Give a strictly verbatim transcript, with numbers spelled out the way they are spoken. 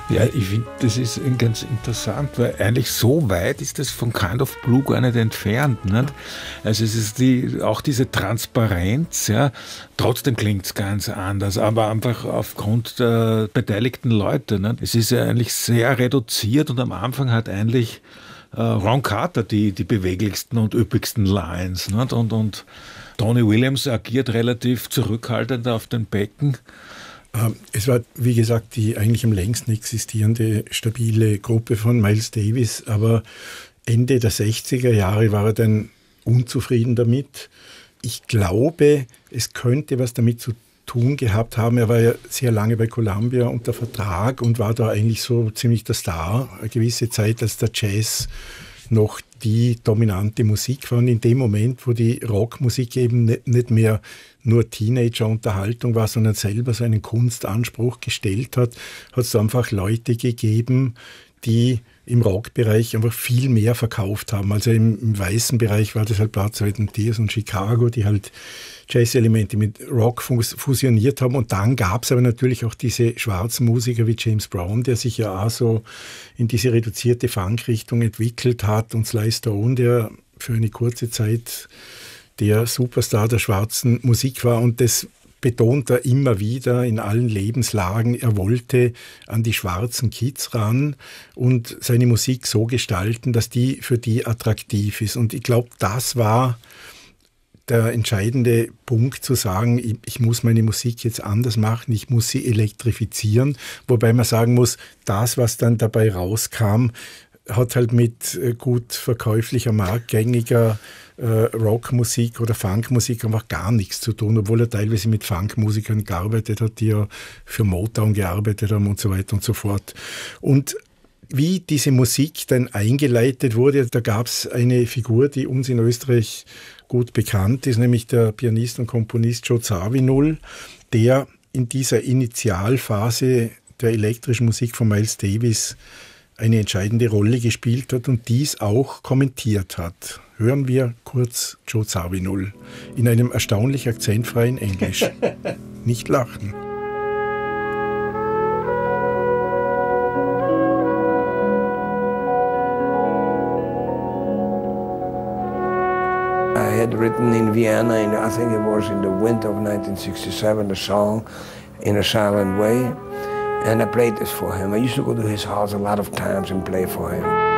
Ja, ich finde, das ist ganz interessant, weil eigentlich so weit ist das von Kind of Blue gar nicht entfernt. Nicht? Also es ist die, auch diese Transparenz, ja, trotzdem klingt es ganz anders, aber einfach aufgrund der beteiligten Leute. Nicht? Es ist ja eigentlich sehr reduziert und am Anfang hat eigentlich äh, Ron Carter die, die beweglichsten und üppigsten Lines. Nicht? Und, und Tony Williams agiert relativ zurückhaltend auf den Becken. Es war, wie gesagt, die eigentlich am längsten existierende stabile Gruppe von Miles Davis, aber Ende der sechziger Jahre war er dann unzufrieden damit. Ich glaube, es könnte was damit zu tun gehabt haben. Er war ja sehr lange bei Columbia unter Vertrag und war da eigentlich so ziemlich der Star, eine gewisse Zeit, als der Jazz noch die dominante Musik war. Und in dem Moment, wo die Rockmusik eben nicht mehr nur Teenager-Unterhaltung war, sondern selber so einen Kunstanspruch gestellt hat, hat es einfach Leute gegeben, die im Rockbereich einfach viel mehr verkauft haben. Also im, im weißen Bereich war das halt Blood, Sweat and Tears und Chicago, die halt Jazz-Elemente mit Rock fusioniert haben. Und dann gab es aber natürlich auch diese schwarzen Musiker wie James Brown, der sich ja auch so in diese reduzierte Funk-Richtung entwickelt hat, und Sly Stone, der für eine kurze Zeit der Superstar der schwarzen Musik war. Und das betont er immer wieder in allen Lebenslagen. Er wollte an die schwarzen Kids ran und seine Musik so gestalten, dass die für die attraktiv ist. Und ich glaube, das war der entscheidende Punkt, zu sagen, ich, ich muss meine Musik jetzt anders machen, ich muss sie elektrifizieren. Wobei man sagen muss, das, was dann dabei rauskam, hat halt mit gut verkäuflicher, marktgängiger äh, Rockmusik oder Funkmusik einfach gar nichts zu tun, obwohl er teilweise mit Funkmusikern gearbeitet hat, die ja für Motown gearbeitet haben und so weiter und so fort. Und wie diese Musik dann eingeleitet wurde, da gab es eine Figur, die uns in Österreich gut bekannt ist, nämlich der Pianist und Komponist Joe Zawinul, der in dieser Initialphase der elektrischen Musik von Miles Davis eine entscheidende Rolle gespielt hat und dies auch kommentiert hat. Hören wir kurz Joe Zawinul in einem erstaunlich akzentfreien Englisch. Nicht lachen. I had written in Vienna, in, I think it was in the winter of nineteen sixty-seven, a song in a silent way. And I played this for him. I used to go to his house a lot of times and play for him.